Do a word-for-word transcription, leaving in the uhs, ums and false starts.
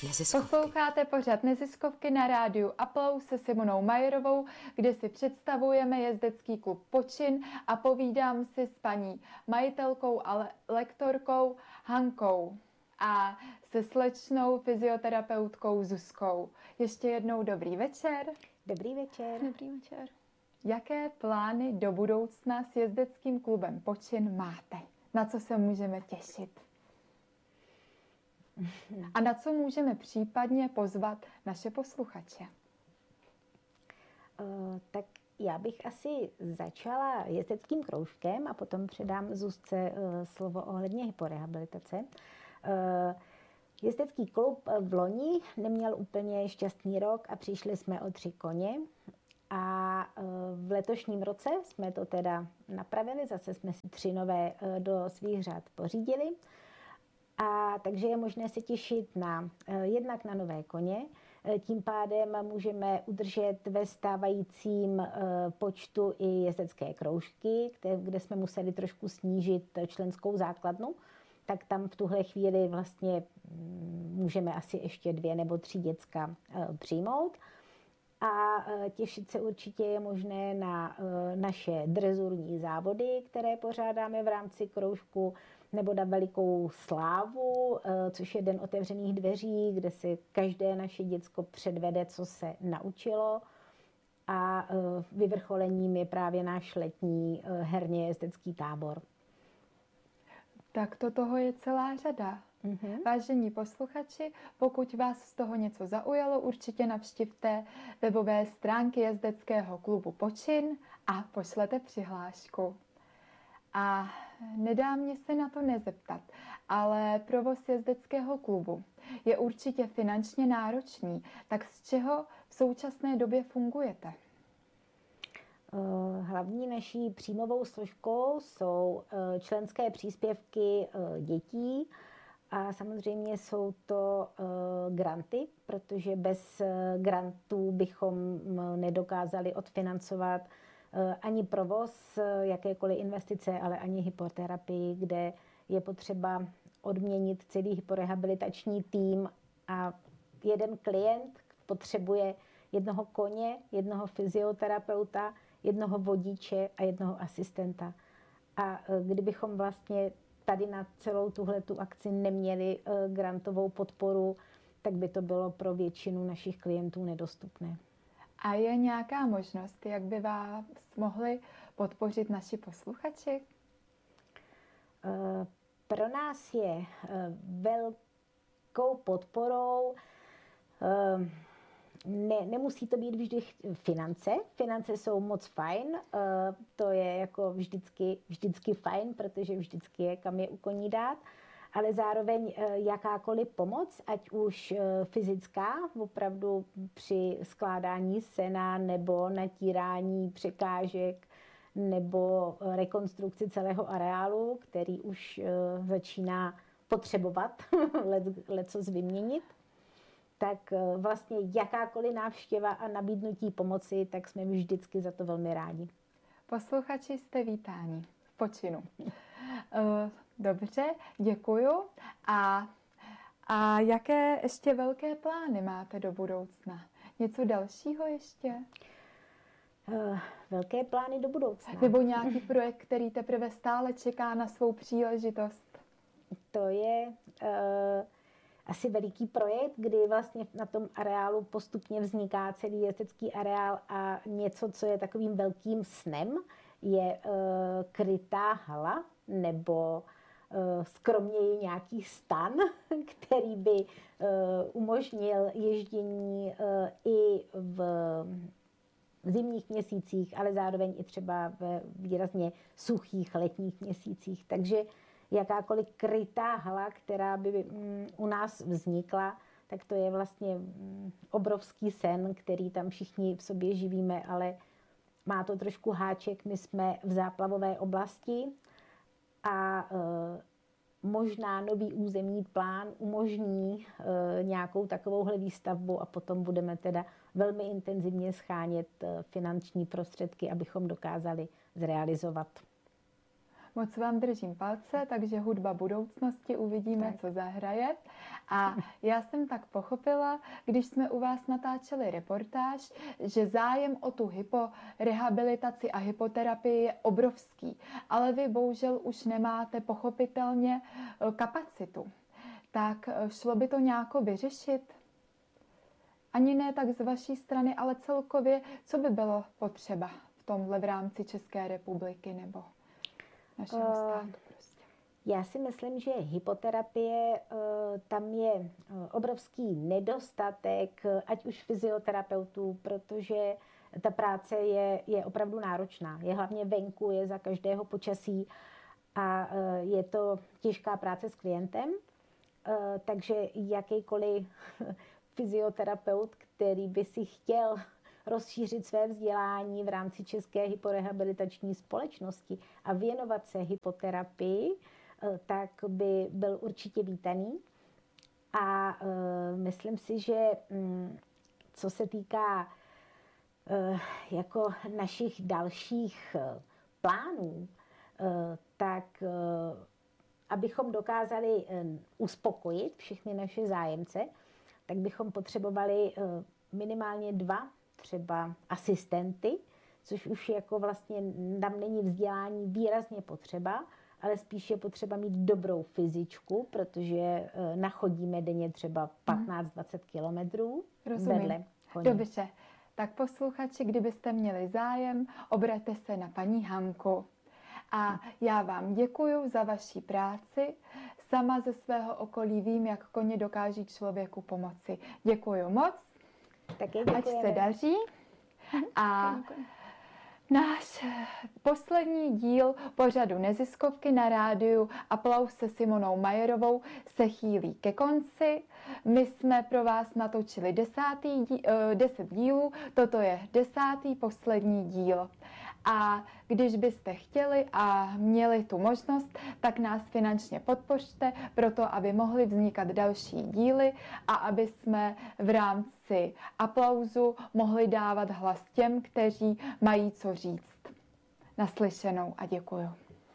neziskovky. Posloucháte pořad Neziskovky na rádiu Aplaus se Simonou Majerovou, kde si představujeme jezdecký klub Počin a povídám si s paní majitelkou a lektorkou Hankou a se slečnou fyzioterapeutkou Zuzkou. Ještě jednou dobrý večer. Dobrý večer. Dobrý večer. Jaké plány do budoucna s jezdeckým klubem Počin máte? Na co se můžeme těšit? A na co můžeme případně pozvat naše posluchače? Uh, tak já bych asi začala jezdeckým kroužkem a potom předám Zuzce uh, slovo ohledně hyporehabilitace. Uh, jezdecký klub v loni neměl úplně šťastný rok a přišli jsme o tři koně. A v letošním roce jsme to teda napravili, zase jsme si tři nové do svých řad pořídili. A takže je možné se těšit na, jednak na nové koně, tím pádem můžeme udržet ve stávajícím počtu i jezdecké kroužky, kde jsme museli trošku snížit členskou základnu, tak tam v tuhle chvíli vlastně můžeme asi ještě dvě nebo tři děcka přijmout. A těšit se určitě je možné na naše drezurní závody, které pořádáme v rámci kroužku, nebo na velikou slávu, což je den otevřených dveří, kde si každé naše děcko předvede, co se naučilo. A vyvrcholením je právě náš letní herně jezdecký tábor. Tak to toho je celá řada. Mm-hmm. Vážení posluchači, pokud vás z toho něco zaujalo, určitě navštivte webové stránky jezdeckého klubu Počin a pošlete přihlášku. A nedá mě se na to nezeptat, ale provoz jezdeckého klubu je určitě finančně náročný, tak z čeho v současné době fungujete? Hlavní naší příjmovou složkou jsou členské příspěvky dětí a samozřejmě jsou to granty, protože bez grantů bychom nedokázali odfinancovat ani provoz, jakékoliv investice, ale ani hypoterapii, kde je potřeba odměnit celý hyporehabilitační tým a jeden klient potřebuje jednoho koně, jednoho fyzioterapeuta, jednoho vodiče a jednoho asistenta. A kdybychom vlastně tady na celou tuhletu akci neměli grantovou podporu, tak by to bylo pro většinu našich klientů nedostupné. A je nějaká možnost, jak by vás mohli podpořit naši posluchači? Pro nás je velkou podporou, ne, nemusí to být vždy finance. Finance jsou moc fajn, to je jako vždycky, vždycky fajn, protože vždycky je kam je u koní dát. Ale zároveň jakákoliv pomoc, ať už fyzická, opravdu při skládání sena nebo natírání překážek nebo rekonstrukci celého areálu, který už začíná potřebovat lecos vyměnit, tak vlastně jakákoliv návštěva a nabídnutí pomoci, tak jsme vždycky za to velmi rádi. Posluchači jste vítáni v Počinu. Dobře, děkuju. A, a jaké ještě velké plány máte do budoucna? Něco dalšího ještě? Uh, velké plány do budoucna. Nebo nějaký projekt, který teprve stále čeká na svou příležitost? To je uh, asi veliký projekt, kdy vlastně na tom areálu postupně vzniká celý jezdecký areál a něco, co je takovým velkým snem, je uh, krytá hala nebo skromněji nějaký stan, který by umožnil ježdění i v zimních měsících, ale zároveň i třeba ve výrazně suchých letních měsících. Takže jakákoliv krytá hala, která by u nás vznikla, tak to je vlastně obrovský sen, který tam všichni v sobě živíme, ale má to trošku háček. My jsme v záplavové oblasti a e, možná nový územní plán umožní e, nějakou takovouhle výstavbu a potom budeme teda velmi intenzivně schánět e, finanční prostředky, abychom dokázali zrealizovat. Moc vám držím palce, takže hudba budoucnosti, uvidíme, tak. co zahraje. A já jsem tak pochopila, když jsme u vás natáčeli reportáž, že zájem o tu hyporehabilitaci a hypoterapii je obrovský, ale vy bohužel už nemáte pochopitelně kapacitu. Tak šlo by to nějak vyřešit? Ani ne tak z vaší strany, ale celkově, co by bylo potřeba v tomhle v rámci České republiky nebo našeho uh, státu prostě? Já si myslím, že hypoterapie, uh, tam je uh, obrovský nedostatek, uh, ať už fyzioterapeutů, protože ta práce je, je opravdu náročná. Je hlavně venku, je za každého počasí a uh, je to těžká práce s klientem, uh, takže jakýkoliv fyzioterapeut, který by si chtěl rozšířit své vzdělání v rámci České hyporehabilitační společnosti a věnovat se hypoterapii, tak by byl určitě vítaný. A myslím si, že co se týká jako našich dalších plánů, tak abychom dokázali uspokojit všechny naše zájemce, tak bychom potřebovali minimálně dva třeba asistenty, což už jako vlastně tam není vzdělání výrazně potřeba, ale spíš je potřeba mít dobrou fyzičku, protože nachodíme denně třeba patnáct dvacet kilometrů vedle koně. Dobře, tak posluchači, kdybyste měli zájem, obraťte se na paní Hanku. A já vám děkuju za vaši práci. Sama ze svého okolí vím, jak koně dokáží člověku pomoci. Děkuju moc. Taky ať se daří. A náš poslední díl pořadu Neziskovky na rádiu Aplaus se Simonou Majerovou se chýlí ke konci. My jsme pro vás natočili desátý díl, deset dílů, toto je desátý poslední díl. A když byste chtěli a měli tu možnost, tak nás finančně podpořte, proto aby mohly vznikat další díly a aby jsme v rámci Aplauzu mohli dávat hlas těm, kteří mají co říct. Naslyšenou a děkuju.